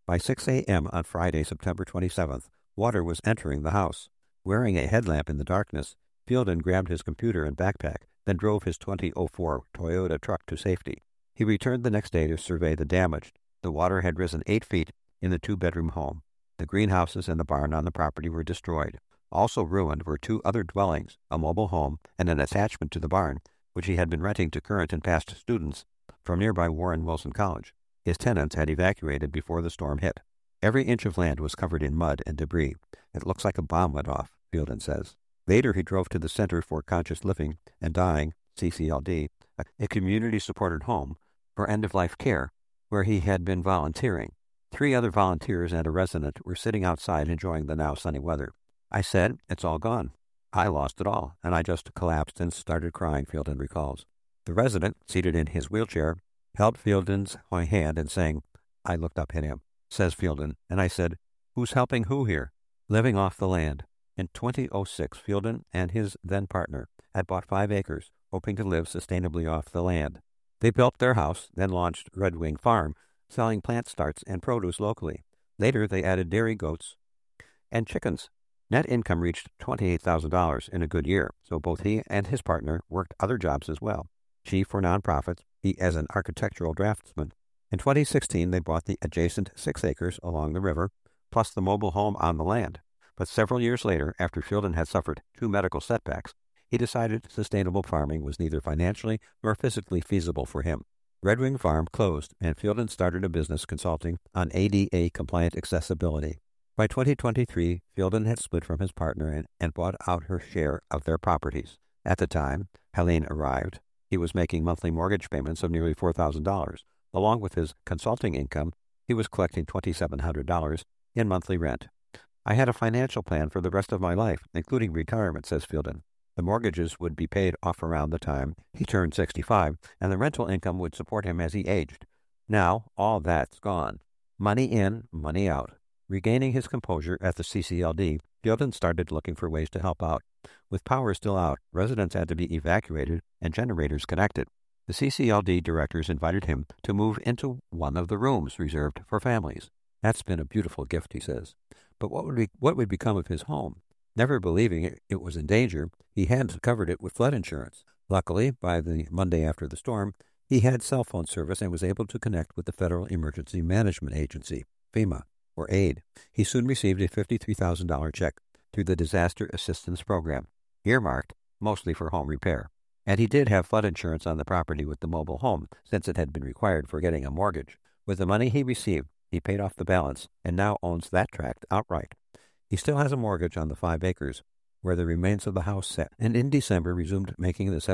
By 6 a.m. on Friday, September 27th, water was entering the house. Wearing a headlamp in the darkness, Fielden grabbed his computer and backpack, then drove his 2004 Toyota truck to safety. He returned the next day to survey the damage. The water had risen 8 feet in the two-bedroom home. The greenhouses and the barn on the property were destroyed. Also ruined were 2 other dwellings, a mobile home, and an attachment to the barn, which he had been renting to current and past students from nearby Warren Wilson College. His tenants had evacuated before the storm hit. Every inch of land was covered in mud and debris. It looks like a bomb went off, Fielden says. Later, he drove to the Center for Conscious Living and Dying, CCLD, a community-supported home for end-of-life care, where he had been volunteering. 3 other volunteers and a resident were sitting outside enjoying the now sunny weather. I said, "It's all gone. I lost it all, and I just collapsed and started crying," Fielden recalls. The resident, seated in his wheelchair, held Fielden's hand and saying, "I looked up at him," says Fielden, and I said, "Who's helping who here?" Living off the land. In 2006, Fielden and his then-partner had bought 5 acres, hoping to live sustainably off the land. They built their house, then launched Red Wing Farm, selling plant starts and produce locally. Later, they added dairy goats and chickens. Net income reached $28,000 in a good year, so both he and his partner worked other jobs as well. She for nonprofits, he as an architectural draftsman. In 2016, they bought the adjacent 6 acres along the river, plus the mobile home on the land. But several years later, after Fielden had suffered 2 medical setbacks, he decided sustainable farming was neither financially nor physically feasible for him. Red Wing Farm closed, and Fielden started a business consulting on ADA-compliant accessibility. By 2023, Fielden had split from his partner and bought out her share of their properties. At the time Helene arrived, he was making monthly mortgage payments of nearly $4,000. Along with his consulting income, he was collecting $2,700 in monthly rent. "I had a financial plan for the rest of my life, including retirement," says Fielden. The mortgages would be paid off around the time he turned 65, and the rental income would support him as he aged. Now, all that's gone. Money in, money out. Regaining his composure at the CCLD, Fielden started looking for ways to help out. With power still out, residents had to be evacuated and generators connected. The CCLD directors invited him to move into one of the rooms reserved for families. "That's been a beautiful gift," he says. But what would become of his home? Never believing it was in danger, he had covered it with flood insurance. Luckily, by the Monday after the storm, he had cell phone service and was able to connect with the Federal Emergency Management Agency, FEMA, or aid. He soon received a $53,000 check through the Disaster Assistance Program, earmarked mostly for home repair. And he did have flood insurance on the property with the mobile home, since it had been required for getting a mortgage. With the money he received, he paid off the balance and now owns that tract outright. He still has a mortgage on the 5 acres where the remains of the house sat, and in December resumed making the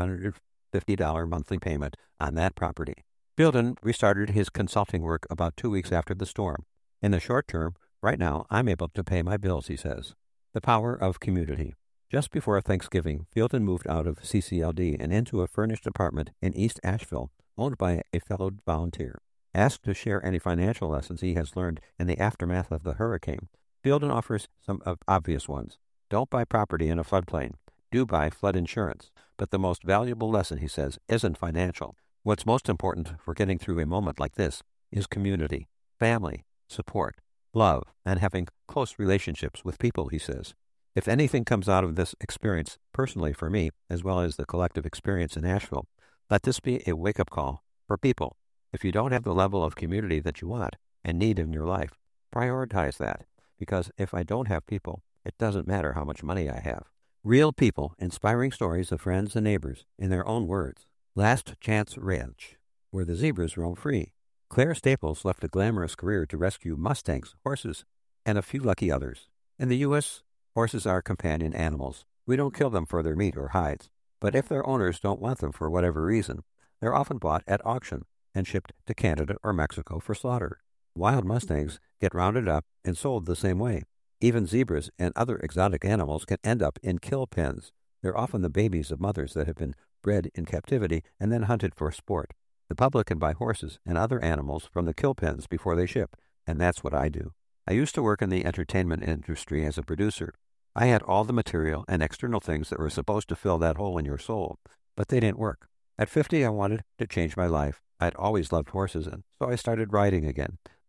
$1,750 monthly payment on that property. Fielden restarted his consulting work about 2 weeks after the storm. "In the short term, right now, I'm able to pay my bills," he says. The power of community. Just before Thanksgiving, Fielden moved out of CCLD and into a furnished apartment in East Asheville, owned by a fellow volunteer. Asked to share any financial lessons he has learned in the aftermath of the hurricane, Fielden offers some obvious ones. Don't buy property in a floodplain. Do buy flood insurance. But the most valuable lesson, he says, isn't financial. What's most important for getting through a moment like this is community, family, support, love, and having close relationships with people, he says. If anything comes out of this experience, personally for me, as well as the collective experience in Asheville, let this be a wake-up call for people. If you don't have the level of community that you want and need in your life, prioritize that. Because if I don't have people, it doesn't matter how much money I have. Real people, inspiring stories of friends and neighbors, in their own words. Last Chance Ranch, where the zebras roam free. Claire Staples left a glamorous career to rescue mustangs, horses, and a few lucky others. In the U.S., horses are companion animals. We don't kill them for their meat or hides. But if their owners don't want them for whatever reason, they're often bought at auction and shipped to Canada or Mexico for slaughter. Wild mustangs get rounded up and sold the same way. Even zebras and other exotic animals can end up in kill pens. They're often the babies of mothers that have been bred in captivity and then hunted for sport. The public can buy horses and other animals from the kill pens before they ship, and that's what I do. I used to work in the entertainment industry as a producer. I had all the material and external things that were supposed to fill that hole in your soul, but they didn't work. At 50, I wanted to change my life. I'd always loved horses, and so I started riding again.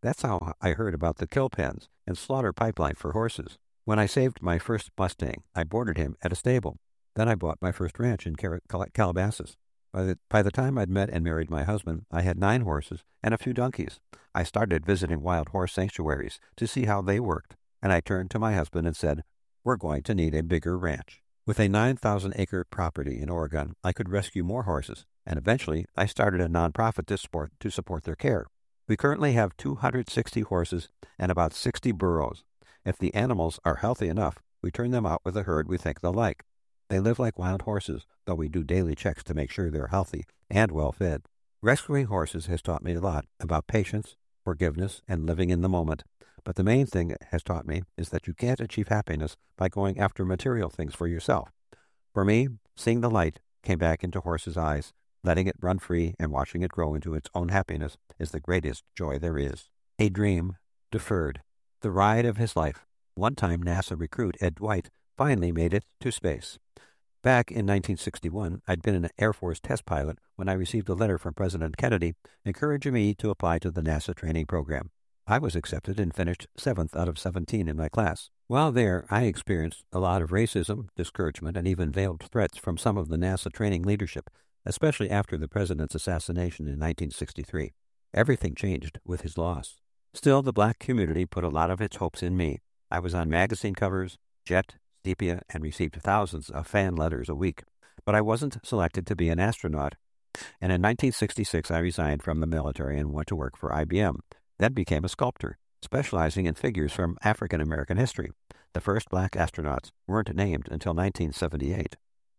That's how I heard about the kill pens and slaughter pipeline for horses. When I saved my first Mustang, I boarded him at a stable. Then I bought my first ranch in Calabasas. By the time I'd met and married my husband, I had 9 horses and a few donkeys. I started visiting wild horse sanctuaries to see how they worked, and I turned to my husband and said, "We're going to need a bigger ranch." With a 9,000-acre property in Oregon, I could rescue more horses, and eventually I started a nonprofit to support their care. We currently have 260 horses and about 60 burros. If the animals are healthy enough, we turn them out with a herd we think they'll like. They live like wild horses, though we do daily checks to make sure they're healthy and well fed. Rescuing horses has taught me a lot about patience, forgiveness, and living in the moment. But the main thing it has taught me is that you can't achieve happiness by going after material things for yourself. For me, seeing the light came back into horses' eyes, letting it run free and watching it grow into its own happiness is the greatest joy there is. A dream deferred. The ride of his life. One-time NASA recruit Ed Dwight finally made it to space. Back in 1961, I'd been an Air Force test pilot when I received a letter from President Kennedy encouraging me to apply to the NASA training program. I was accepted and finished 7th out of 17 in my class. While there, I experienced a lot of racism, discouragement, and even veiled threats from some of the NASA training leadership, especially after the president's assassination in 1963. Everything changed with his loss. Still, the black community put a lot of its hopes in me. I was on magazine covers, Jet, Sepia, and received thousands of fan letters a week. But I wasn't selected to be an astronaut. And in 1966, I resigned from the military and went to work for IBM. Then became a sculptor, specializing in figures from African American history. The first black astronauts weren't named until 1978.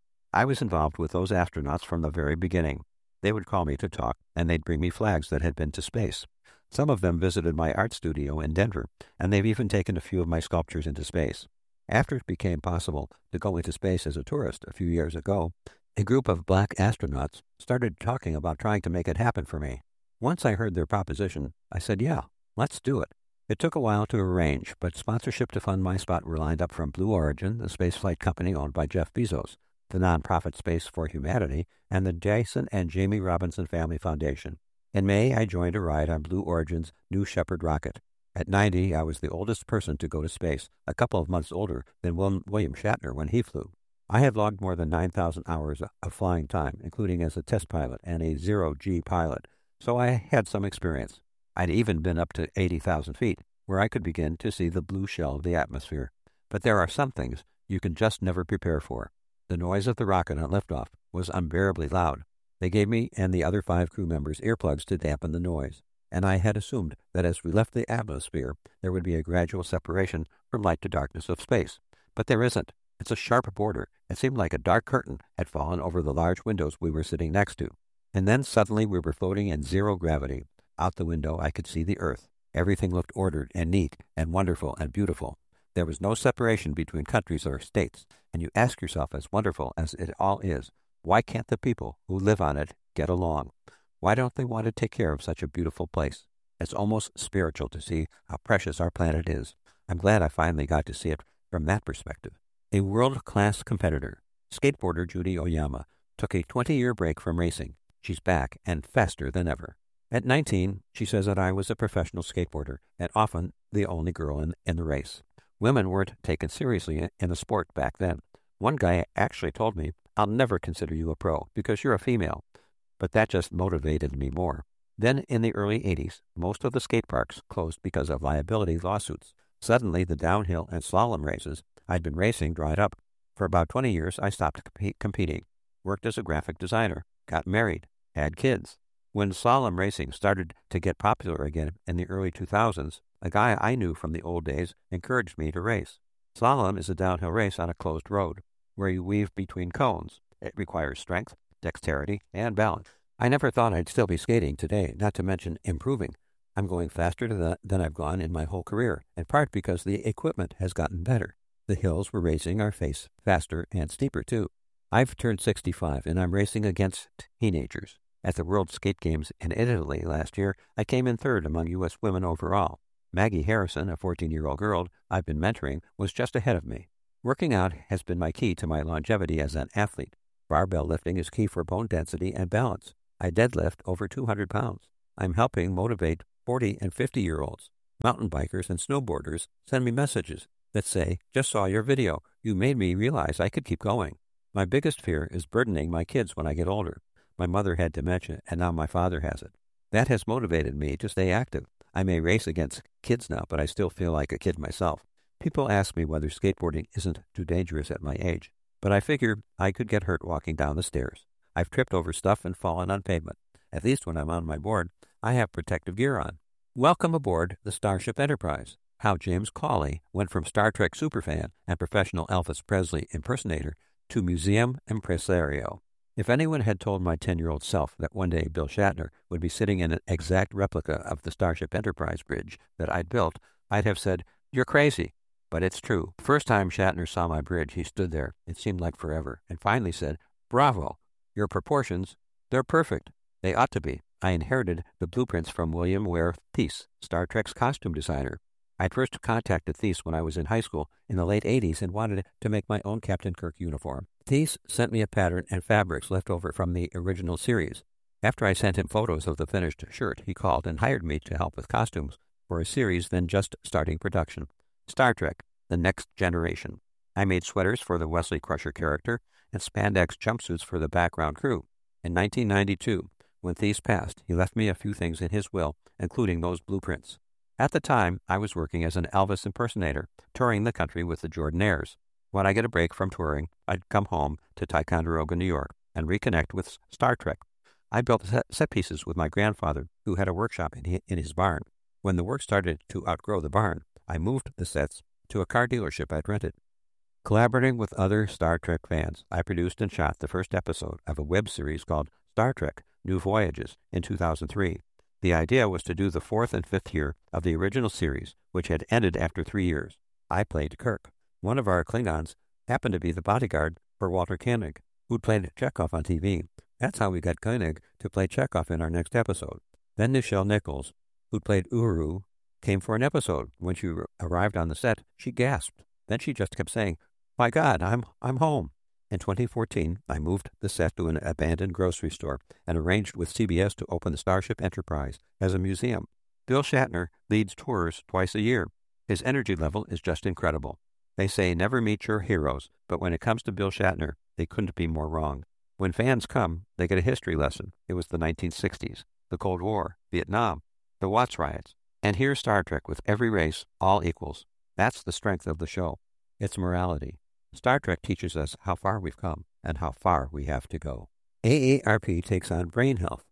I was involved with those astronauts from the very beginning. They would call me to talk, and they'd bring me flags that had been to space. Some of them visited my art studio in Denver, and they've even taken a few of my sculptures into space. After it became possible to go into space as a tourist a few years ago, a group of black astronauts started talking about trying to make it happen for me. Once I heard their proposition, I said, yeah, let's do it. It took a while to arrange, but sponsorship to fund my spot were lined up from Blue Origin, the spaceflight company owned by Jeff Bezos, the nonprofit Space for Humanity, and the Jason and Jamie Robinson Family Foundation. In May, I joined a ride on Blue Origin's New Shepard rocket. At 90, I was the oldest person to go to space, a couple of months older than William Shatner when he flew. I have logged more than 9,000 hours of flying time, including as a test pilot and a zero-G pilot, so I had some experience. I'd even been up to 80,000 feet, where I could begin to see the blue shell of the atmosphere. But there are some things you can just never prepare for. The noise of the rocket on liftoff was unbearably loud. They gave me and the other 5 crew members earplugs to dampen the noise, and I had assumed that as we left the atmosphere, there would be a gradual separation from light to darkness of space. But there isn't. It's a sharp border. It seemed like a dark curtain had fallen over the large windows we were sitting next to. And then suddenly we were floating in zero gravity. Out the window I could see the earth. Everything looked ordered and neat and wonderful and beautiful. There was no separation between countries or states, and you ask yourself, as wonderful as it all is, why can't the people who live on it get along? Why don't they want to take care of such a beautiful place? It's almost spiritual to see how precious our planet is. I'm glad I finally got to see it from that perspective. A world-class competitor, skateboarder Judy Oyama, took a 20-year break from racing. She's back and faster than ever. At 19, she says that I was a professional skateboarder and often the only girl in the race. Women weren't taken seriously in the sport back then. One guy actually told me, "I'll never consider you a pro because you're a female." But that just motivated me more. Then in the early 80s, most of the skate parks closed because of liability lawsuits. Suddenly, the downhill and slalom races I'd been racing dried up. For about 20 years, I stopped competing, worked as a graphic designer, got married, had kids. When slalom racing started to get popular again in the early 2000s, a guy I knew from the old days encouraged me to race. Slalom is a downhill race on a closed road, where you weave between cones. It requires strength, dexterity, and balance. I never thought I'd still be skating today, not to mention improving. I'm going faster than I've gone in my whole career, in part because the equipment has gotten better. The hills we're racing are faster and steeper, too. I've turned 65, and I'm racing against teenagers. At the World Skate Games in Italy last year, I came in third among U.S. women overall. Maggie Harrison, a 14-year-old girl I've been mentoring, was just ahead of me. Working out has been my key to my longevity as an athlete. Barbell lifting is key for bone density and balance. I deadlift over 200 pounds. I'm helping motivate 40 and 50-year-olds, mountain bikers, and snowboarders send me messages that say, "Just saw your video. You made me realize I could keep going." My biggest fear is burdening my kids when I get older. My mother had dementia, and now my father has it. That has motivated me to stay active. I may race against kids now, but I still feel like a kid myself. People ask me whether skateboarding isn't too dangerous at my age, but I figure I could get hurt walking down the stairs. I've tripped over stuff and fallen on pavement. At least when I'm on my board, I have protective gear on. Welcome aboard the Starship Enterprise. How James Cawley went from Star Trek superfan and professional Elvis Presley impersonator to museum impresario. If anyone had told my 10-year-old self that one day Bill Shatner would be sitting in an exact replica of the Starship Enterprise bridge that I'd built, I'd have said, "You're crazy." But it's true. The first time Shatner saw my bridge, he stood there. It seemed like forever, and finally said, "Bravo. Your proportions, they're perfect. They ought to be." I inherited the blueprints from William Ware Thies, Star Trek's costume designer. I'd first contacted Thies when I was in high school in the late 80s and wanted to make my own Captain Kirk uniform. Thies sent me a pattern and fabrics left over from the original series. After I sent him photos of the finished shirt, he called and hired me to help with costumes for a series then just starting production, Star Trek, The Next Generation. I made sweaters for the Wesley Crusher character and spandex jumpsuits for the background crew. In 1992, when Thies passed, he left me a few things in his will, including those blueprints. At the time, I was working as an Elvis impersonator, touring the country with the Jordanaires. When I get a break from touring, I'd come home to Ticonderoga, New York, and reconnect with Star Trek. I built set pieces with my grandfather, who had a workshop in his barn. When the work started to outgrow the barn, I moved the sets to a car dealership I'd rented. Collaborating with other Star Trek fans, I produced and shot the first episode of a web series called Star Trek: New Voyages in 2003. The idea was to do the 4th and 5th year of the original series, which had ended after 3 years. I played Kirk. One of our Klingons happened to be the bodyguard for Walter Koenig, who'd played Chekhov on TV. That's how we got Koenig to play Chekhov in our next episode. Then Nichelle Nichols, who'd played Uhuru, came for an episode. When she arrived on the set, she gasped. Then she just kept saying, "My God, I'm home." In 2014, I moved the set to an abandoned grocery store and arranged with CBS to open the Starship Enterprise as a museum. Bill Shatner leads tours twice a year. His energy level is just incredible. They say never meet your heroes, but when it comes to Bill Shatner, they couldn't be more wrong. When fans come, they get a history lesson. It was the 1960s, the Cold War, Vietnam, the Watts riots. And here's Star Trek with every race, all equals. That's the strength of the show. It's morality. Star Trek teaches us how far we've come and how far we have to go. AARP takes on brain health.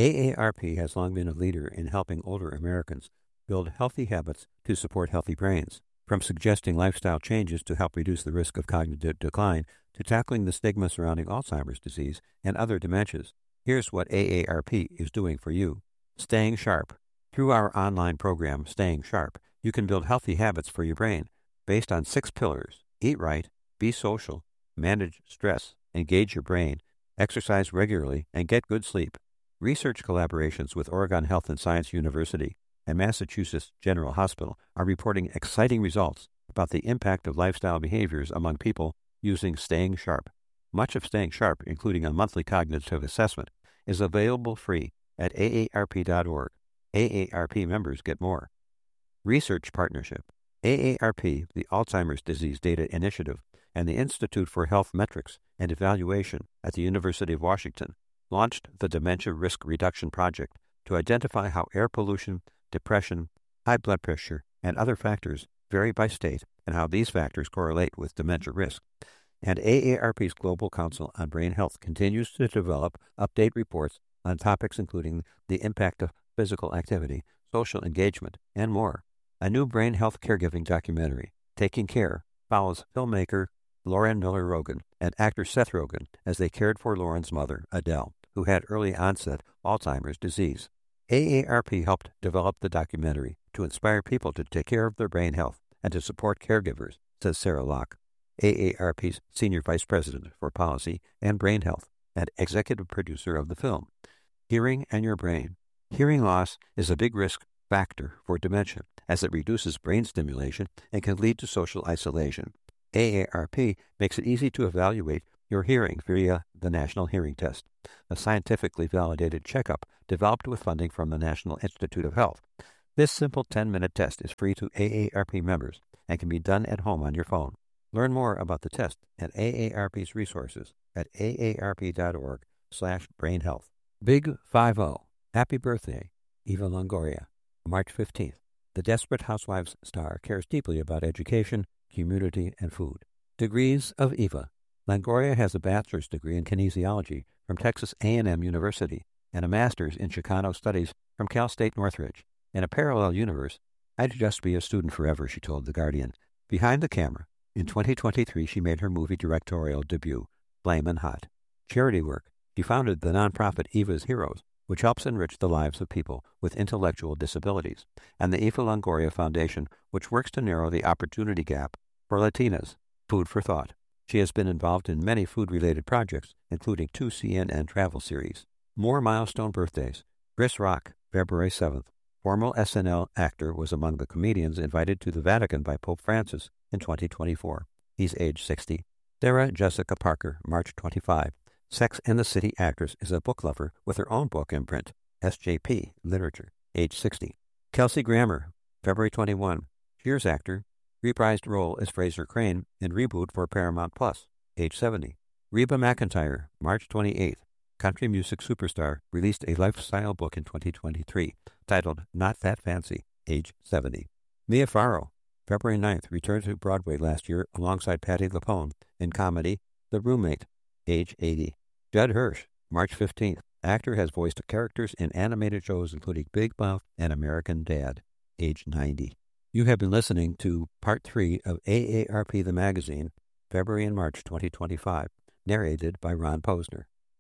AARP has long been a leader in helping older Americans build healthy habits to support healthy brains. From suggesting lifestyle changes to help reduce the risk of cognitive decline to tackling the stigma surrounding Alzheimer's disease and other dementias, here's what AARP is doing for you. Staying sharp. Through our online program, Staying Sharp, you can build healthy habits for your brain based on 6 pillars. Eat right, be social, manage stress, engage your brain, exercise regularly, and get good sleep. Research collaborations with Oregon Health and Science University and Massachusetts General Hospital are reporting exciting results about the impact of lifestyle behaviors among people using Staying Sharp. Much of Staying Sharp, including a monthly cognitive assessment, is available free at aarp.org. AARP members get more. Research partnership. AARP, the Alzheimer's Disease Data Initiative, and the Institute for Health Metrics and Evaluation at the University of Washington launched the Dementia Risk Reduction Project to identify how air pollution, depression, high blood pressure, and other factors vary by state and how these factors correlate with dementia risk. And AARP's Global Council on Brain Health continues to develop update reports on topics including the impact of physical activity, social engagement, and more. A new brain health caregiving documentary, Taking Care, follows filmmaker Lauren Miller Rogen and actor Seth Rogen as they cared for Lauren's mother, Adele, who had early onset Alzheimer's disease. AARP helped develop the documentary to inspire people to take care of their brain health and to support caregivers, says Sarah Locke, AARP's Senior Vice President for Policy and Brain Health and executive producer of the film. Hearing and your brain. Hearing loss is a big risk factor for dementia, as it reduces brain stimulation and can lead to social isolation. AARP makes it easy to evaluate your hearing via the National Hearing Test, a scientifically validated checkup developed with funding from the National Institute of Health. This simple 10-minute test is free to AARP members and can be done at home on your phone. Learn more about the test at AARP's resources at aarp.org/brainhealth. Big 50. Happy birthday, Eva Longoria. March 15th. The Desperate Housewives star cares deeply about education, community, and food. Degrees of Eva. Longoria has a bachelor's degree in kinesiology from Texas A&M University and a master's in Chicano studies from Cal State Northridge. In a parallel universe, I'd just be a student forever, she told The Guardian. Behind the camera, in 2023, she made her movie directorial debut, Flamin' Hot. Charity work. She founded the nonprofit Eva's Heroes, which helps enrich the lives of people with intellectual disabilities, and the Eva Longoria Foundation, which works to narrow the opportunity gap for Latinas. Food for thought. She has been involved in many food-related projects, including 2 CNN travel series. More milestone birthdays. Chris Rock, February 7th. Former SNL actor was among the comedians invited to the Vatican by Pope Francis in 2024. He's age 60. Sarah Jessica Parker, March 25. Sex and the City actress is a book lover with her own book imprint, SJP Literature, age 60. Kelsey Grammer, February 21. Cheers actor, reprised role as Fraser Crane in Reboot for Paramount Plus, age 70. Reba McEntire, March 28th. Country music superstar, released a lifestyle book in 2023 titled Not That Fancy, age 70. Mia Farrow, February 9th, returned to Broadway last year alongside Patti LuPone in comedy The Roommate, age 80. Judd Hirsch, March 15th. Actor has voiced characters in animated shows including Big Mouth and American Dad, age 90. You have been listening to Part 3 of AARP the Magazine, February and March 2025, narrated by Ron Posner.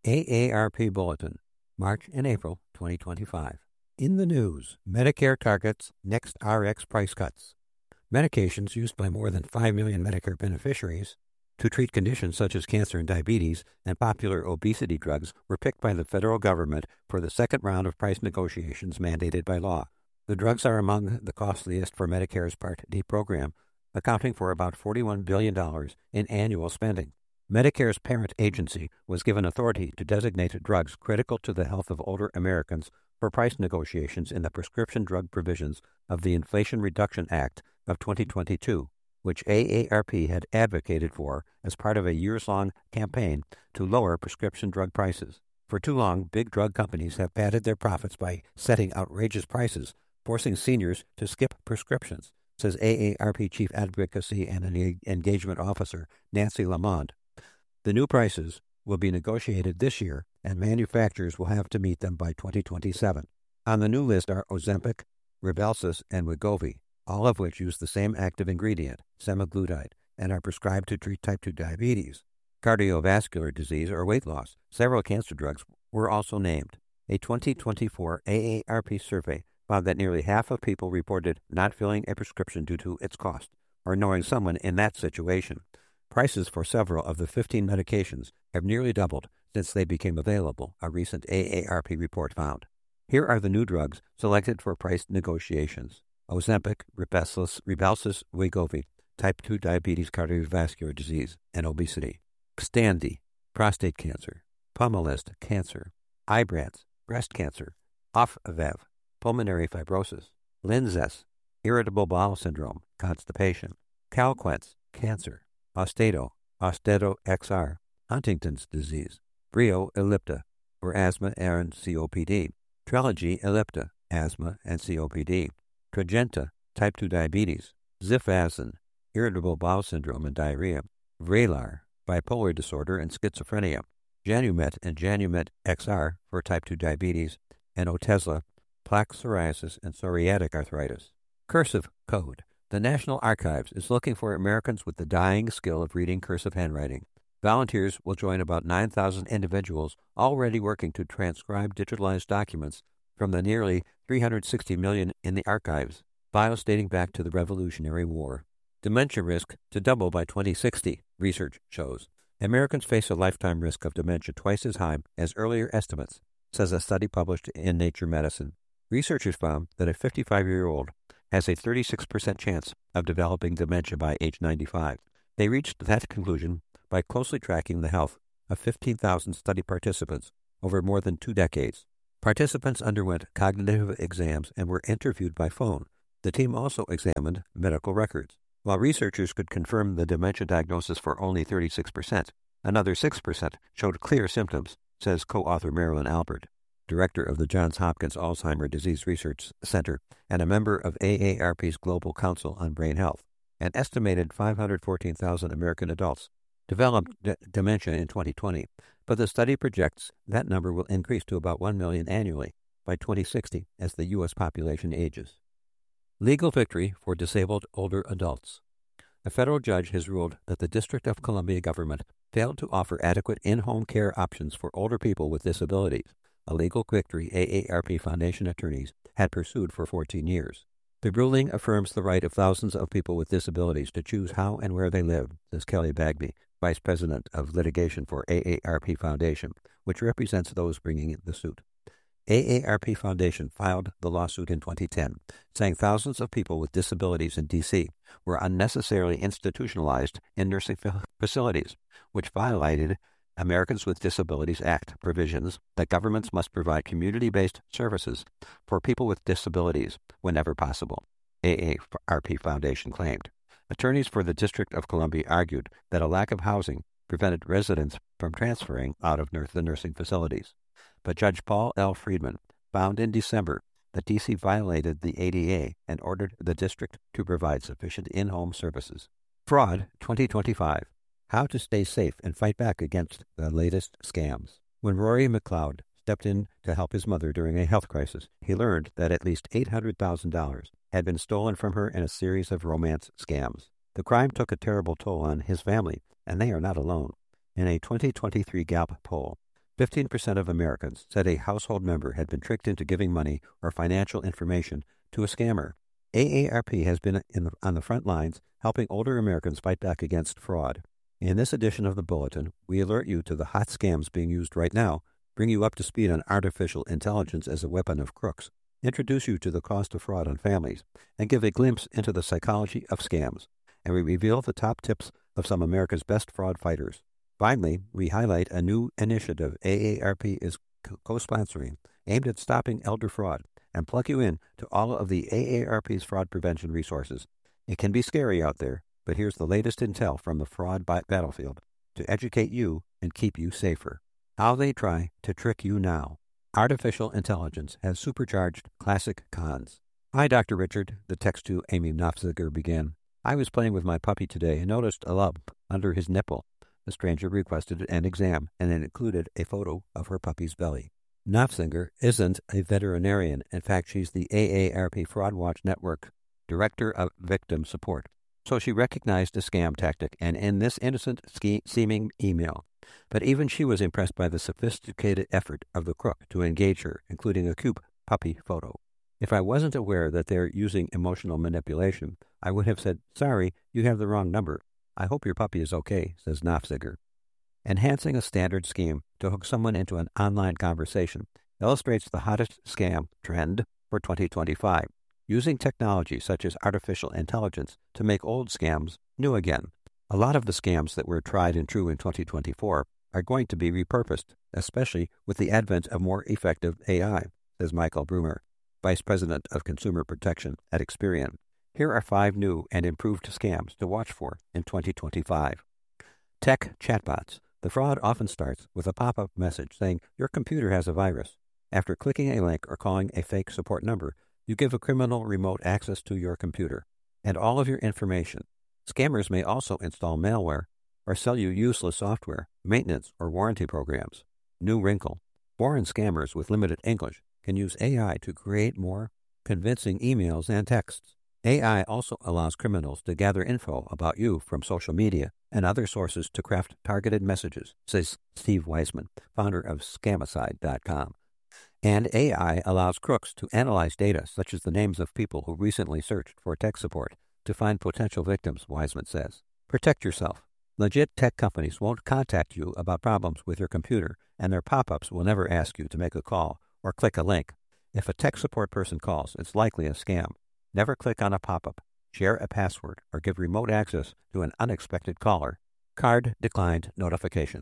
AARP Bulletin, March and April 2025. In the news, Medicare targets next RX price cuts. Medications used by more than 5 million Medicare beneficiaries to treat conditions such as cancer and diabetes and popular obesity drugs were picked by the federal government for the second round of price negotiations mandated by law. The drugs are among the costliest for Medicare's Part D program, accounting for about $41 billion in annual spending. Medicare's parent agency was given authority to designate drugs critical to the health of older Americans for price negotiations in the prescription drug provisions of the Inflation Reduction Act of 2022, which AARP had advocated for as part of a years-long campaign to lower prescription drug prices. For too long, big drug companies have padded their profits by setting outrageous prices, forcing seniors to skip prescriptions, says AARP Chief Advocacy and Engagement Officer Nancy Lamond. The new prices will be negotiated this year, and manufacturers will have to meet them by 2027. On the new list are Ozempic, Rybelsus, and Wegovy, all of which use the same active ingredient, semaglutide, and are prescribed to treat type 2 diabetes, cardiovascular disease, or weight loss. Several cancer drugs were also named. A 2024 AARP survey found that nearly half of people reported not filling a prescription due to its cost, or knowing someone in that situation. Prices for several of the 15 medications have nearly doubled since they became available, a recent AARP report found. Here are the new drugs selected for price negotiations. Ozempic, Rybelsus, Wegovy, type 2 diabetes, cardiovascular disease, and obesity. Xtandi, prostate cancer. Pomalyst, cancer. Ibrance, breast cancer. Ofev, pulmonary fibrosis. Linzess, irritable bowel syndrome, constipation. Calquence, cancer. Austedo XR, Huntington's disease. Breo ellipta, for asthma and COPD. Trelegy ellipta, asthma and COPD. Tradjenta, type 2 diabetes. Zifazin, irritable bowel syndrome and diarrhea. Vraylar, bipolar disorder and schizophrenia. Janumet and Janumet XR for type 2 diabetes. And Otezla, plaque psoriasis and psoriatic arthritis. Cursive code. The National Archives is looking for Americans with the dying skill of reading cursive handwriting. Volunteers will join about 9,000 individuals already working to transcribe digitalized documents from the nearly 360 million in the archives, files dating back to the Revolutionary War. Dementia risk to double by 2060, research shows. Americans face a lifetime risk of dementia twice as high as earlier estimates, says a study published in Nature Medicine. Researchers found that a 55-year-old has a 36% chance of developing dementia by age 95. They reached that conclusion by closely tracking the health of 15,000 study participants over more than 2 decades. Participants underwent cognitive exams and were interviewed by phone. The team also examined medical records. While researchers could confirm the dementia diagnosis for only 36%, another 6% showed clear symptoms, says co-author Marilyn Albert, director of the Johns Hopkins Alzheimer's Disease Research Center and a member of AARP's Global Council on Brain Health. An estimated 514,000 American adults developed dementia in 2020, but the study projects that number will increase to about 1 million annually by 2060 as the U.S. population ages. Legal victory for disabled older adults. A federal judge has ruled that the District of Columbia government failed to offer adequate in-home care options for older people with disabilities, a legal victory AARP Foundation attorneys had pursued for 14 years. The ruling affirms the right of thousands of people with disabilities to choose how and where they live, says Kelly Bagby, Vice President of Litigation for AARP Foundation, which represents those bringing the suit. AARP Foundation filed the lawsuit in 2010, saying thousands of people with disabilities in D.C. were unnecessarily institutionalized in nursing facilities, which violated Americans with Disabilities Act provisions that governments must provide community-based services for people with disabilities whenever possible, AARP Foundation claimed. Attorneys for the District of Columbia argued that a lack of housing prevented residents from transferring out of the nursing facilities. But Judge Paul L. Friedman found in December that D.C. violated the ADA and ordered the district to provide sufficient in-home services. Fraud 2025. How to stay safe and fight back against the latest scams. When Rory McLeod stepped in to help his mother during a health crisis, he learned that at least $800,000 had been stolen from her in a series of romance scams. The crime took a terrible toll on his family, and they are not alone. In a 2023 Gallup poll, 15% of Americans said a household member had been tricked into giving money or financial information to a scammer. AARP has been on the front lines helping older Americans fight back against fraud. In this edition of the Bulletin, we alert you to the hot scams being used right now, bring you up to speed on artificial intelligence as a weapon of crooks, introduce you to the cost of fraud on families, and give a glimpse into the psychology of scams. And we reveal the top tips of some of America's best fraud fighters. Finally, we highlight a new initiative AARP is co-sponsoring aimed at stopping elder fraud and plug you in to all of the AARP's fraud prevention resources. It can be scary out there, but here's the latest intel from the fraud battlefield to educate you and keep you safer. How they try to trick you now. Artificial intelligence has supercharged classic cons. Hi, Dr. Richard, the text to Amy Nofziger began. I was playing with my puppy today and noticed a lump under his nipple. The stranger requested an exam, and it included a photo of her puppy's belly. Nofziger isn't a veterinarian. In fact, she's the AARP Fraud Watch Network Director of Victim Support. So she recognized a scam tactic, and in this innocent seeming email. But even she was impressed by the sophisticated effort of the crook to engage her, including a cute puppy photo. If I wasn't aware that they're using emotional manipulation, I would have said, "Sorry, you have the wrong number. I hope your puppy is okay," says Nofziger. Enhancing a standard scheme to hook someone into an online conversation illustrates the hottest scam trend for 2025, using technology such as artificial intelligence to make old scams new again. A lot of the scams that were tried and true in 2024 are going to be repurposed, especially with the advent of more effective AI, says Michael Brumer, Vice President of Consumer Protection at Experian. Here are 5 new and improved scams to watch for in 2025. Tech chatbots. The fraud often starts with a pop-up message saying your computer has a virus. After clicking a link or calling a fake support number, you give a criminal remote access to your computer and all of your information. Scammers may also install malware or sell you useless software, maintenance, or warranty programs. New wrinkle. Foreign scammers with limited English can use AI to create more convincing emails and texts. AI also allows criminals to gather info about you from social media and other sources to craft targeted messages, says Steve Weisman, founder of Scamicide.com. And AI allows crooks to analyze data such as the names of people who recently searched for tech support to find potential victims, Weisman says. Protect yourself. Legit tech companies won't contact you about problems with your computer, and their pop-ups will never ask you to make a call or click a link. If a tech support person calls, it's likely a scam. Never click on a pop-up, share a password, or give remote access to an unexpected caller. Card declined notifications.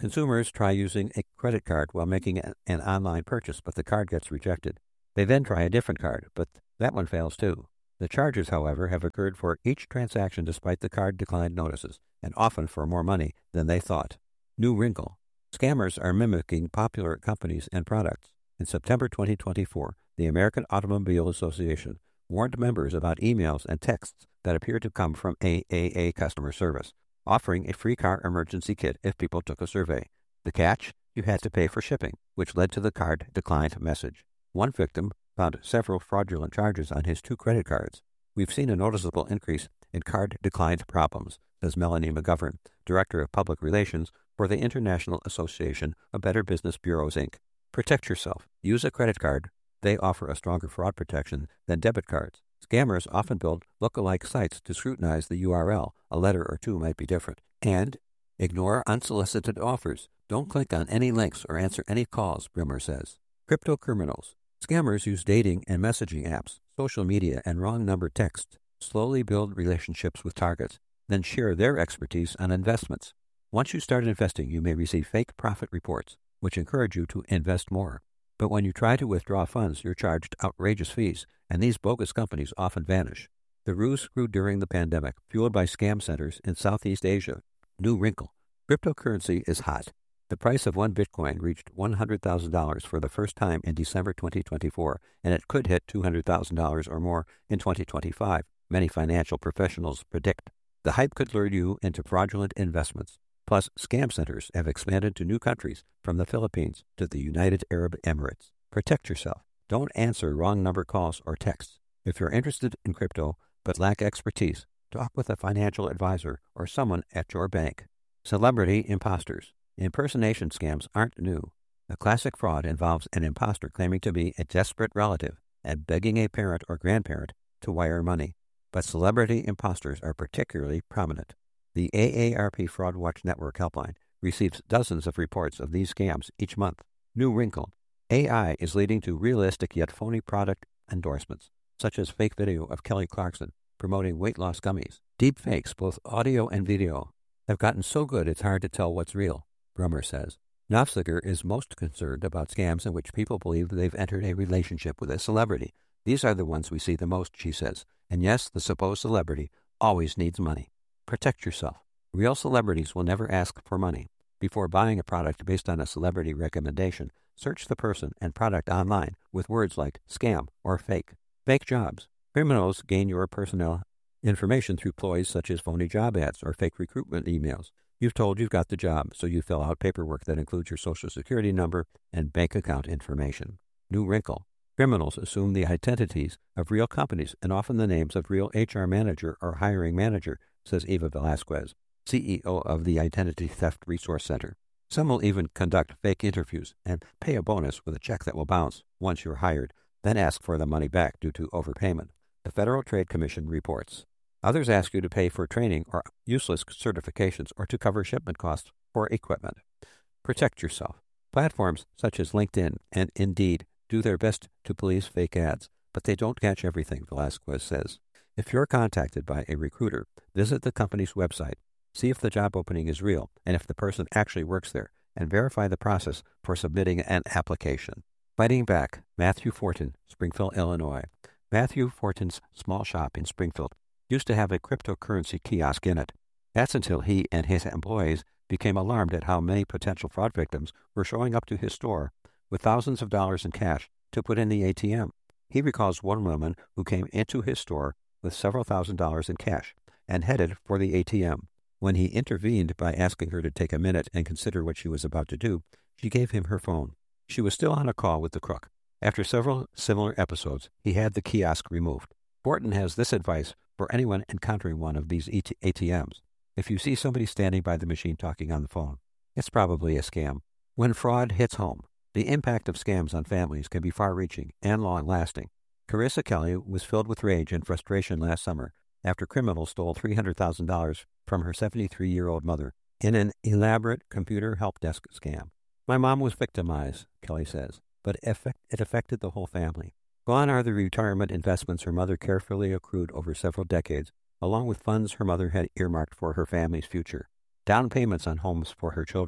Consumers try using a credit card while making an online purchase, but the card gets rejected. They then try a different card, but that one fails too. The charges, however, have occurred for each transaction despite the card declined notices, and often for more money than they thought. New wrinkle. Scammers are mimicking popular companies and products. In September 2024, the American Automobile Association warned members about emails and texts that appeared to come from AAA customer service, offering a free car emergency kit if people took a survey. The catch? You had to pay for shipping, which led to the card declined message. One victim found several fraudulent charges on his 2 credit cards. We've seen a noticeable increase in card declined problems, says Melanie McGovern, Director of Public Relations for the International Association of Better Business Bureaus, Inc. Protect yourself. Use a credit card. They offer a stronger fraud protection than debit cards. Scammers often build look-alike sites to scrutinize the URL. A letter or two might be different. And ignore unsolicited offers. Don't click on any links or answer any calls, Brimmer says. Crypto criminals. Scammers use dating and messaging apps, social media, and wrong number text, slowly build relationships with targets, then share their expertise on investments. Once you start investing, you may receive fake profit reports, which encourage you to invest more. But when you try to withdraw funds, you're charged outrageous fees, and these bogus companies often vanish. The ruse grew during the pandemic, fueled by scam centers in Southeast Asia. New wrinkle. Cryptocurrency is hot. The price of one Bitcoin reached $100,000 for the first time in December 2024, and it could hit $200,000 or more in 2025, many financial professionals predict. The hype could lure you into fraudulent investments. Plus, scam centers have expanded to new countries, from the Philippines to the United Arab Emirates. Protect yourself. Don't answer wrong number calls or texts. If you're interested in crypto but lack expertise, talk with a financial advisor or someone at your bank. Celebrity imposters. Impersonation scams aren't new. The classic fraud involves an imposter claiming to be a desperate relative and begging a parent or grandparent to wire money. But celebrity imposters are particularly prominent. The AARP Fraud Watch Network helpline receives dozens of reports of these scams each month. New wrinkle. AI is leading to realistic yet phony product endorsements, such as fake video of Kelly Clarkson promoting weight loss gummies. Deep fakes, both audio and video, have gotten so good it's hard to tell what's real, Brummer says. Nofziger is most concerned about scams in which people believe they've entered a relationship with a celebrity. These are the ones we see the most, she says. And yes, the supposed celebrity always needs money. Protect yourself. Real celebrities will never ask for money. Before buying a product based on a celebrity recommendation, search the person and product online with words like scam or fake. Fake jobs. Criminals gain your personal information through ploys such as phony job ads or fake recruitment emails. You've told you've got the job, so you fill out paperwork that includes your social security number and bank account information. New wrinkle. Criminals assume the identities of real companies and often the names of real HR manager or hiring manager, says Eva Velasquez, CEO of the Identity Theft Resource Center. Some will even conduct fake interviews and pay a bonus with a check that will bounce once you're hired, then ask for the money back due to overpayment, the Federal Trade Commission reports. Others ask you to pay for training or useless certifications or to cover shipment costs for equipment. Protect yourself. Platforms such as LinkedIn and Indeed do their best to police fake ads, but they don't catch everything, Velasquez says. If you're contacted by a recruiter, visit the company's website, see if the job opening is real and if the person actually works there, and verify the process for submitting an application. Fighting back, Matthew Fortin, Springfield, Illinois. Matthew Fortin's small shop in Springfield used to have a cryptocurrency kiosk in it. That's until he and his employees became alarmed at how many potential fraud victims were showing up to his store with thousands of dollars in cash to put in the ATM. He recalls one woman who came into his store with several $1,000s in cash and headed for the ATM. When he intervened by asking her to take a minute and consider what she was about to do, she gave him her phone. She was still on a call with the crook. After several similar episodes, he had the kiosk removed. Fortin has this advice for anyone encountering one of these ATMs. If you see somebody standing by the machine talking on the phone, it's probably a scam. When fraud hits home, the impact of scams on families can be far-reaching and long-lasting. Carissa Kelly was filled with rage and frustration last summer after criminals stole $300,000 from her 73-year-old mother in an elaborate computer help desk scam. My mom was victimized, Kelly says, but it affected the whole family. Gone are the retirement investments her mother carefully accrued over several decades, along with funds her mother had earmarked for her family's future, down payments on homes for her children,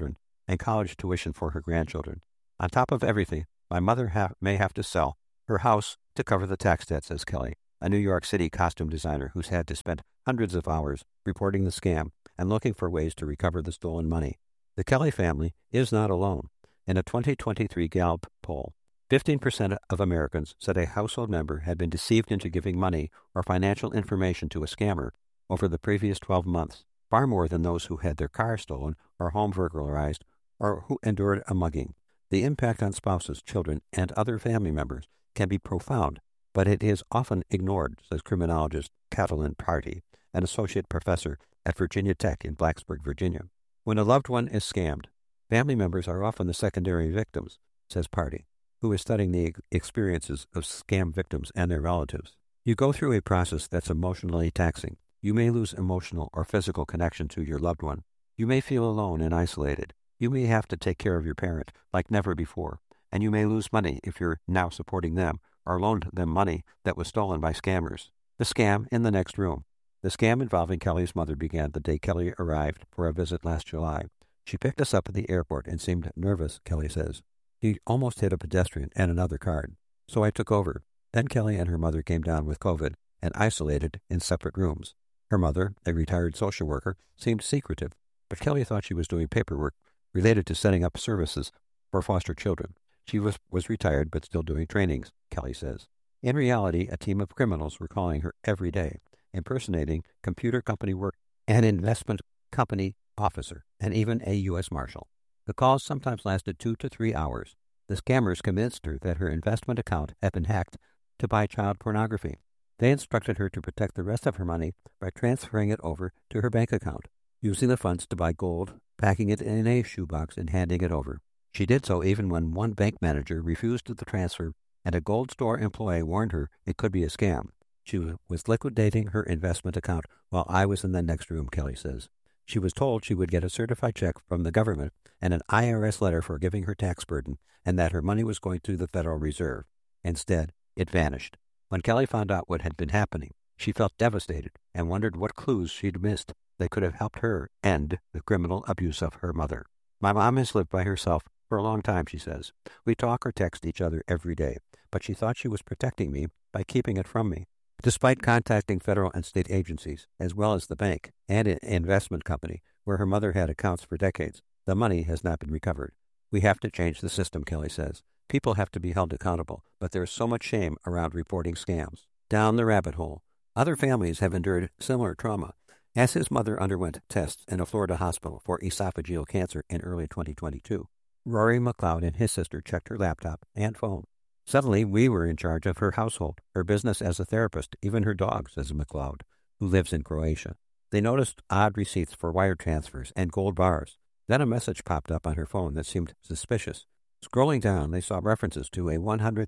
and college tuition for her grandchildren. On top of everything, my mother may have to sell her house to cover the tax debt, says Kelly, a New York City costume designer who's had to spend hundreds of hours reporting the scam and looking for ways to recover the stolen money. The Kelly family is not alone. In a 2023 Gallup poll, 15% of Americans said a household member had been deceived into giving money or financial information to a scammer over the previous 12 months, far more than those who had their car stolen or home burglarized or who endured a mugging. The impact on spouses, children, and other family members can be profound, but it is often ignored, says criminologist Catalin Party, an associate professor at Virginia Tech in Blacksburg, Virginia. When a loved one is scammed, family members are often the secondary victims, says Party, who is studying the experiences of scam victims and their relatives. You go through a process that's emotionally taxing. You may lose emotional or physical connection to your loved one. You may feel alone and isolated. You may have to take care of your parent like never before, and you may lose money if you're now supporting them or loaned them money that was stolen by scammers. The scam in the next room. The scam involving Kelly's mother began the day Kelly arrived for a visit last July. She picked us up at the airport and seemed nervous, Kelly says. He almost hit a pedestrian and another car, so I took over. Then Kelly and her mother came down with COVID and isolated in separate rooms. Her mother, a retired social worker, seemed secretive, but Kelly thought she was doing paperwork related to setting up services for foster children. She was retired but still doing trainings, Kelly says. In reality, a team of criminals were calling her every day, impersonating computer company work, an investment company officer, and even a U.S. Marshal. The calls sometimes lasted 2 to 3 hours. The scammers convinced her that her investment account had been hacked to buy child pornography. They instructed her to protect the rest of her money by transferring it over to her bank account, using the funds to buy gold, packing it in a shoebox, and handing it over. She did so even when one bank manager refused the transfer and a gold store employee warned her it could be a scam. She was liquidating her investment account while I was in the next room, Kelly says. She was told she would get a certified check from the government and an IRS letter for giving her tax burden and that her money was going to the Federal Reserve. Instead, it vanished. When Kelly found out what had been happening, she felt devastated and wondered what clues she'd missed that could have helped her end the criminal abuse of her mother. My mom has lived by herself for a long time, she says. We talk or text each other every day, but she thought she was protecting me by keeping it from me. Despite contacting federal and state agencies, as well as the bank and an investment company where her mother had accounts for decades, the money has not been recovered. We have to change the system, Kelly says. People have to be held accountable, but there is so much shame around reporting scams. Down the rabbit hole. Other families have endured similar trauma. As his mother underwent tests in a Florida hospital for esophageal cancer in early 2022, Rory McLeod and his sister checked her laptop and phone. Suddenly, we were in charge of her household, her business as a therapist, even her dog, says McLeod, who lives in Croatia. They noticed odd receipts for wire transfers and gold bars. Then a message popped up on her phone that seemed suspicious. Scrolling down, they saw references to a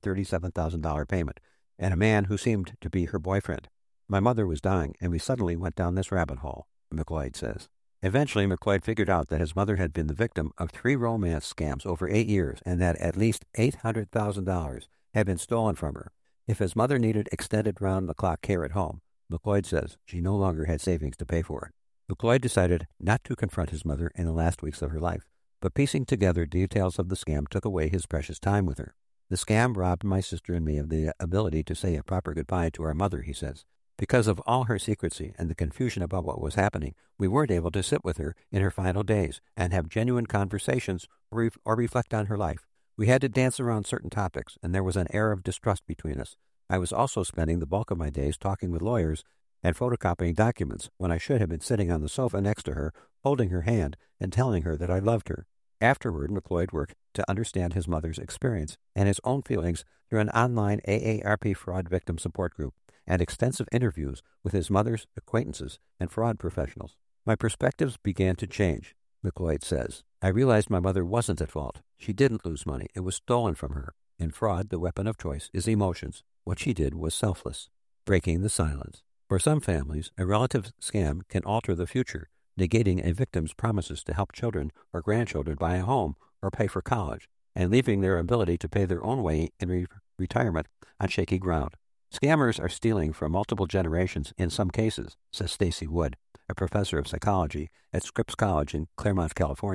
$137,000 payment and a man who seemed to be her boyfriend. My mother was dying, and we suddenly went down this rabbit hole, McLeod says. Eventually, McLeod figured out that his mother had been the victim of 3 romance scams over 8 years and that at least $800,000 had been stolen from her. If his mother needed extended round-the-clock care at home, McLeod says she no longer had savings to pay for it. McLeod decided not to confront his mother in the last weeks of her life, but piecing together details of the scam took away his precious time with her. The scam robbed my sister and me of the ability to say a proper goodbye to our mother, he says. Because of all her secrecy and the confusion about what was happening, we weren't able to sit with her in her final days and have genuine conversations or reflect on her life. We had to dance around certain topics, and there was an air of distrust between us. I was also spending the bulk of my days talking with lawyers and photocopying documents when I should have been sitting on the sofa next to her, holding her hand and telling her that I loved her. Afterward, McLeod worked to understand his mother's experience and his own feelings through an online AARP fraud victim support group and extensive interviews with his mother's acquaintances and fraud professionals. My perspectives began to change, McLeod says. I realized my mother wasn't at fault. She didn't lose money. It was stolen from her. In fraud, the weapon of choice is emotions. What she did was selfless. Breaking the silence. For some families, a relative scam can alter the future, negating a victim's promises to help children or grandchildren buy a home or pay for college, and leaving their ability to pay their own way in retirement on shaky ground. Scammers are stealing from multiple generations in some cases, says Stacy Wood, a professor of psychology at Scripps College in Claremont, California.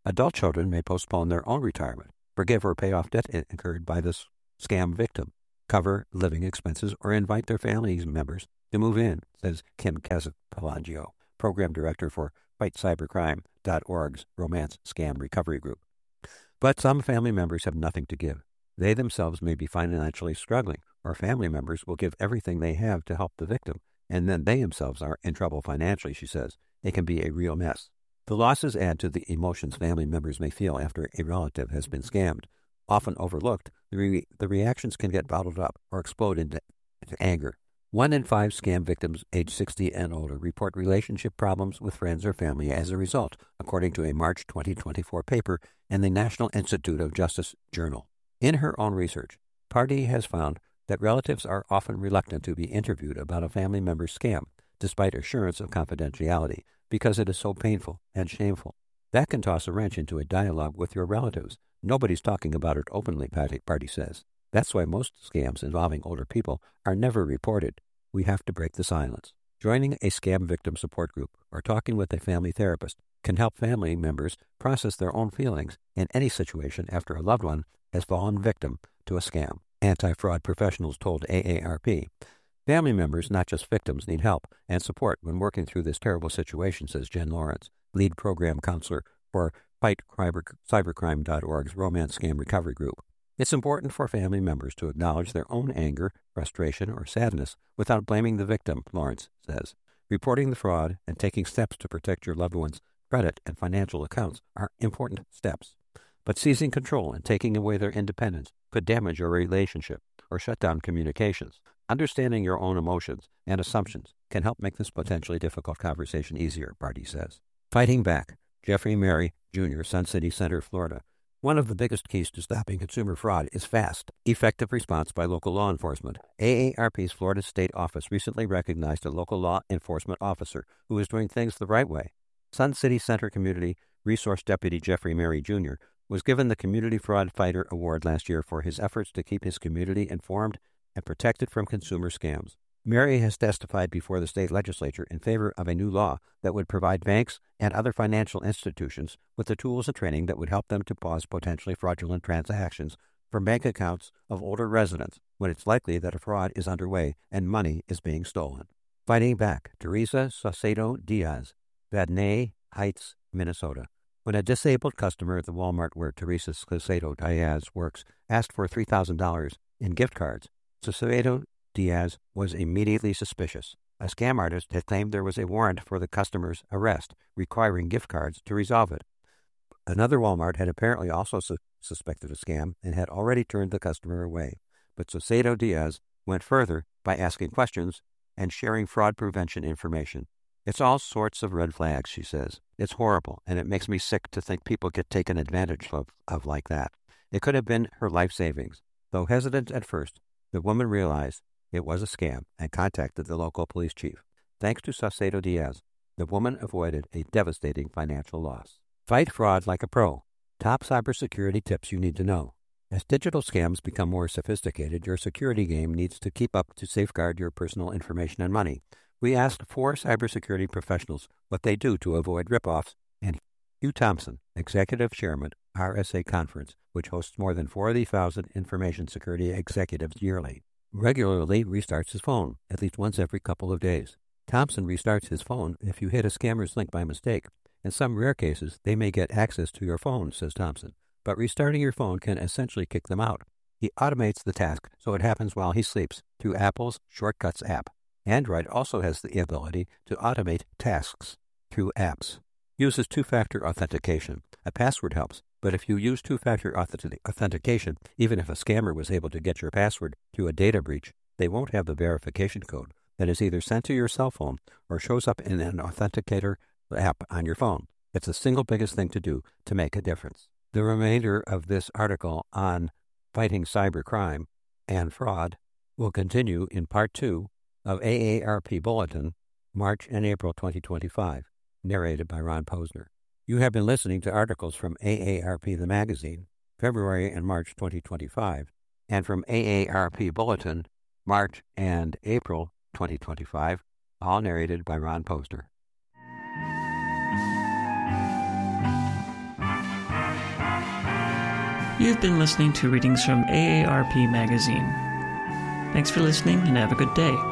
Adult children may postpone their own retirement, forgive or pay off debt incurred by this scam victim, cover living expenses, or invite their family members to move in, says Kim Casapelagio, Program Director for FightCybercrime.org's Romance Scam Recovery Group. But some family members have nothing to give. They themselves may be financially struggling, or family members will give everything they have to help the victim, and then they themselves are in trouble financially, she says. It can be a real mess. The losses add to the emotions family members may feel after a relative has been scammed. Often overlooked, the reactions can get bottled up or explode into anger. 1 in 5 scam victims aged 60 and older report relationship problems with friends or family as a result, according to a March 2024 paper in the National Institute of Justice Journal. In her own research, Pardee has found that relatives are often reluctant to be interviewed about a family member's scam, despite assurance of confidentiality, because it is so painful and shameful. That can toss a wrench into a dialogue with your relatives. Nobody's talking about it openly, Pardee says. That's why most scams involving older people are never reported. We have to break the silence. Joining a scam victim support group or talking with a family therapist can help family members process their own feelings in any situation after a loved one has fallen victim to a scam. Anti-fraud professionals told AARP. Family members, not just victims, need help and support when working through this terrible situation, says Jen Lawrence, lead program counselor for FightCybercrime.org's Romance Scam Recovery Group. It's important for family members to acknowledge their own anger, frustration, or sadness without blaming the victim, Lawrence says. Reporting the fraud and taking steps to protect your loved one's credit and financial accounts are important steps. But seizing control and taking away their independence could damage your relationship or shut down communications. Understanding your own emotions and assumptions can help make this potentially difficult conversation easier, Pardee says. Fighting back. Jeffrey Mary, Jr., Sun City Center, Florida. One of the biggest keys to stopping consumer fraud is fast, effective response by local law enforcement. AARP's Florida State Office recently recognized a local law enforcement officer who is doing things the right way. Sun City Center Community Resource Deputy Jeffrey Mary, Jr. was given the Community Fraud Fighter Award last year for his efforts to keep his community informed and protected from consumer scams. Mary has testified before the state legislature in favor of a new law that would provide banks and other financial institutions with the tools and training that would help them to pause potentially fraudulent transactions from bank accounts of older residents when it's likely that a fraud is underway and money is being stolen. Fighting back. Teresa Saucedo Diaz, Vadnais Heights, Minnesota. When a disabled customer at the Walmart where Teresa Saucedo Diaz works asked for $3,000 in gift cards, Saucedo Diaz was immediately suspicious. A scam artist had claimed there was a warrant for the customer's arrest, requiring gift cards to resolve it. Another Walmart had apparently also suspected a scam and had already turned the customer away. But Saucedo Diaz went further by asking questions and sharing fraud prevention information. It's all sorts of red flags, she says. It's horrible, and it makes me sick to think people get taken advantage of like that. It could have been her life savings. Though hesitant at first, the woman realized it was a scam and contacted the local police chief. Thanks to Saucedo Diaz, the woman avoided a devastating financial loss. Fight fraud like a pro. Top cybersecurity tips you need to know. As digital scams become more sophisticated, your security game needs to keep up to safeguard your personal information and money. We asked 4 cybersecurity professionals what they do to avoid ripoffs, and Hugh Thompson, Executive Chairman, RSA Conference, which hosts more than 40,000 information security executives yearly, regularly restarts his phone at least once every couple of days. Thompson restarts his phone if you hit a scammer's link by mistake. In some rare cases, they may get access to your phone, says Thompson, but restarting your phone can essentially kick them out. He automates the task so it happens while he sleeps through Apple's Shortcuts app. Android also has the ability to automate tasks through apps. Uses two-factor authentication. A password helps, but if you use two-factor authentication, even if a scammer was able to get your password through a data breach, they won't have the verification code that is either sent to your cell phone or shows up in an authenticator app on your phone. It's the single biggest thing to do to make a difference. The remainder of this article on fighting cybercrime and fraud will continue in Part 2 of AARP Bulletin, March and April 2025, narrated by Ron Posner. You have been listening to articles from AARP the magazine, February and March 2025, and from AARP Bulletin, March and April 2025, all narrated by Ron Posner. You've been listening to readings from AARP Magazine. Thanks for listening and have a good day.